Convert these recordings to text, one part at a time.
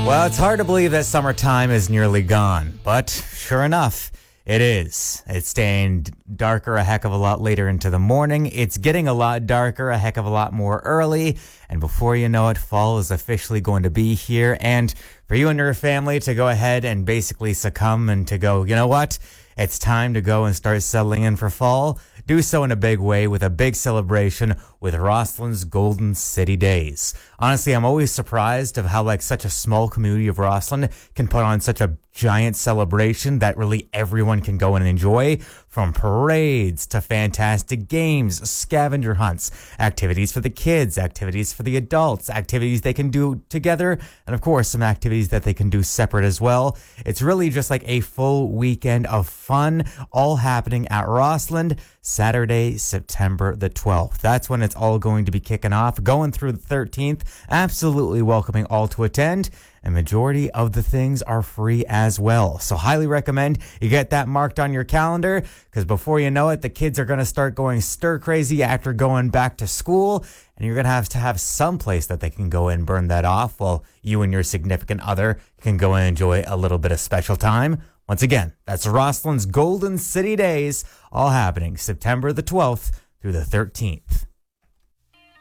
Well, it's hard to believe that summertime is nearly gone, but sure enough, it is. It's staying darker a heck of a lot later into the morning. It's getting a lot darker a heck of a lot more early. And before you know it, fall is officially going to be here. And for you and your family to go ahead and basically succumb and to go, you know what? It's time to go and start settling in for fall. Do so in a big way with a big celebration with Rossland's Golden City Days. Honestly, I'm always surprised of how such a small community of Rossland can put on such a giant celebration that really everyone can go and enjoy, from parades to fantastic games, scavenger hunts, activities for the kids, activities for the adults, activities they can do together, and of course some activities that they can do separate as well. It's really just like a full weekend of fun, all happening at Rossland, Saturday, September the 12th. That's when it's all going to be kicking off, going through the 13th. Absolutely welcoming all to attend. And majority of the things are free as well. So highly recommend you get that marked on your calendar, because before you know it, the kids are going to start going stir crazy after going back to school. And you're going to have some place that they can go and burn that off while you and your significant other can go and enjoy a little bit of special time. Once again, that's Rossland's Golden City Days, all happening September the 12th through the 13th.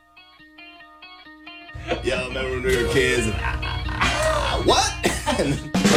Yo, remember when we were kids? What?